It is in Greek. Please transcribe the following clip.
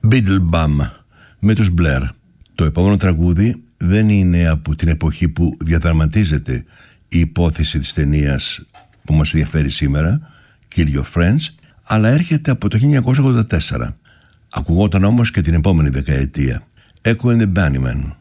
Beetlebum με τους Blair. Το επόμενο τραγούδι δεν είναι από την εποχή που διαδραματίζεται η υπόθεση της ταινίας που μας ενδιαφέρει σήμερα, Kill Your Friends, αλλά έρχεται από το 1984. Ακουγόταν όμως και την επόμενη δεκαετία. Echo and the Bunnymen.